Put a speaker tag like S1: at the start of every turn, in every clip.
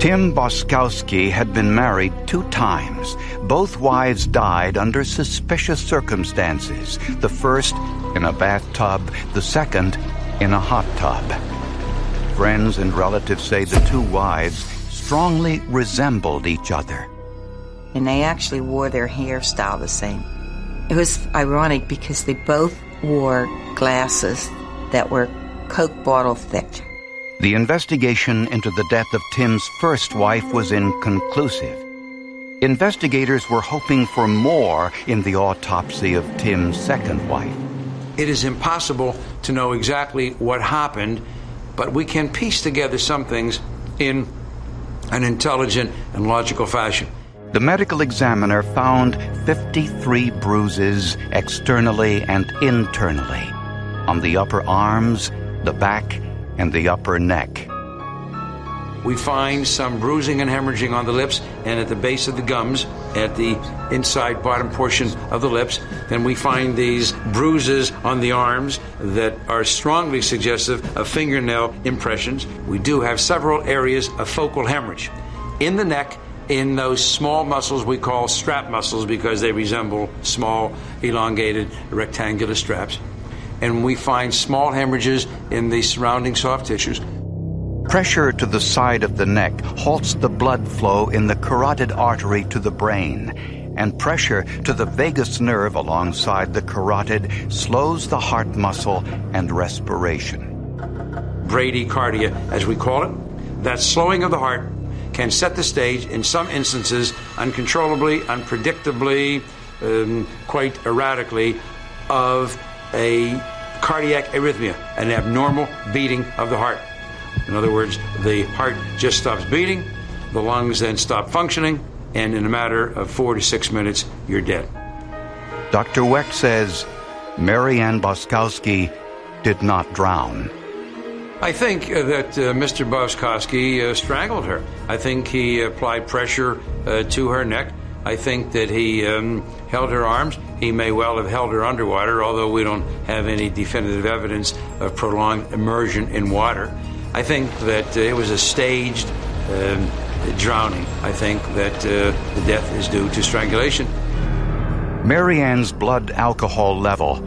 S1: Tim Boskowski had been married 2 times. Both wives died under suspicious circumstances. The first in a bathtub, the second in a hot tub. Friends and relatives say the 2 wives strongly resembled each other.
S2: And they actually wore their hairstyle the same. It was ironic because they both wore glasses that were Coke bottle thick.
S1: The investigation into the death of Tim's first wife was inconclusive. Investigators were hoping for more in the autopsy of Tim's second wife.
S3: It is impossible to know exactly what happened, but we can piece together some things in an intelligent and logical fashion.
S1: The medical examiner found 53 bruises externally and internally on the upper arms, the back, and the upper neck.
S3: We find some bruising and hemorrhaging on the lips and at the base of the gums, at the inside bottom portion of the lips. Then we find these bruises on the arms that are strongly suggestive of fingernail impressions. We do have several areas of focal hemorrhage. In the neck, in those small muscles we call strap muscles because they resemble small, elongated, rectangular straps. And we find small hemorrhages in the surrounding soft tissues.
S1: Pressure to the side of the neck halts the blood flow in the carotid artery to the brain, and pressure to the vagus nerve alongside the carotid slows the heart muscle and respiration.
S3: Bradycardia, as we call it, that slowing of the heart can set the stage, in some instances, uncontrollably, unpredictably, quite erratically, of a cardiac arrhythmia, an abnormal beating of the heart. In other words, the heart just stops beating, the lungs then stop functioning, and in a matter of 4 to 6 minutes, you're dead.
S1: Dr. Wecht says Mary Ann Boskowski did not drown.
S3: I think that Mr. Boskowski strangled her. I think he applied pressure to her neck. I think that he held her arms. He may well have held her underwater, although we don't have any definitive evidence of prolonged immersion in water. I think that it was a staged drowning. I think that the death is due to strangulation.
S1: Mary Ann's blood alcohol level,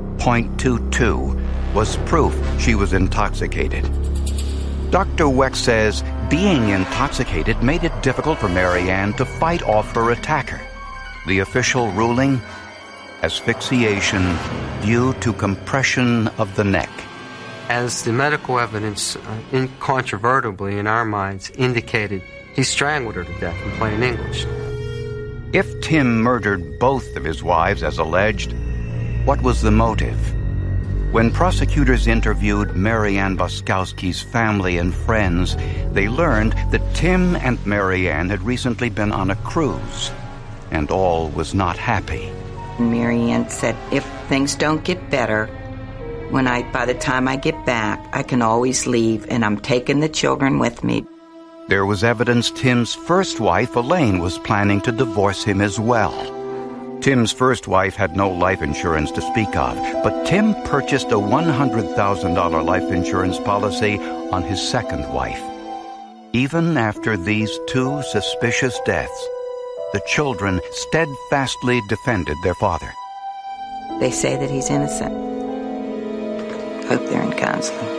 S1: 0.22, was proof she was intoxicated. Dr. Wecht says being intoxicated made it difficult for Mary Ann to fight off her attacker. The official ruling? Asphyxiation due to compression of the neck.
S4: As the medical evidence incontrovertibly in our minds indicated, he strangled her to death in plain English.
S1: If Tim murdered both of his wives as alleged, what was the motive? When prosecutors interviewed Mary Ann Boskowski's family and friends, they learned that Tim and Mary Ann had recently been on a cruise, and all was not happy.
S2: Mary Ann said, if things don't get better, by the time I get back, I can always leave, and I'm taking the children with me.
S1: There was evidence Tim's first wife, Elaine, was planning to divorce him as well. Tim's first wife had no life insurance to speak of, but Tim purchased a $100,000 life insurance policy on his second wife. Even after these 2 suspicious deaths, the children steadfastly defended their father.
S2: They say that he's innocent. Hope they're in counseling.